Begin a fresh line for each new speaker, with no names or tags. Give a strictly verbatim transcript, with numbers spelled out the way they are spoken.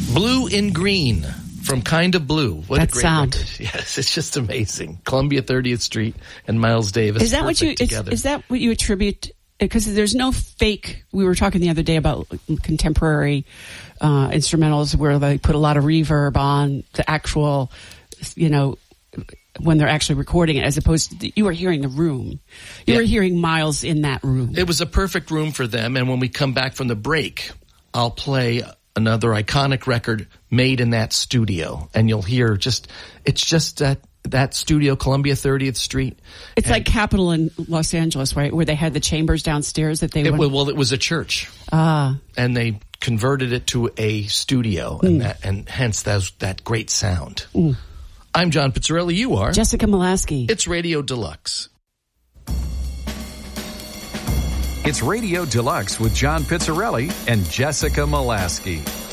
Blue in Green from Kind of Blue. What
that
a great
sound.
record. Yes, it's just amazing. Columbia thirtieth Street and Miles Davis.
Is that what you? Is, is that what you attribute? Because there's no fake. We were talking the other day about contemporary uh, instrumentals where they put a lot of reverb on the actual, you know, when they're actually recording it, as opposed to you were hearing the room. You yeah. were hearing Miles in that room.
It was a perfect room for them. And when we come back from the break, I'll play another iconic record made in that studio, and you'll hear just it's just that. That studio, Columbia thirtieth Street.
It's
and
like Capitol in Los Angeles, right? Where they had the chambers downstairs that they
it,
would...
Well, it was a church.
Ah.
And they converted it to a studio,
Mm.
and that, and hence that, that great sound. Mm. I'm John Pizzarelli. You are?
Jessica Molaski.
It's Radio Deluxe.
It's Radio Deluxe with John Pizzarelli and Jessica Molaski.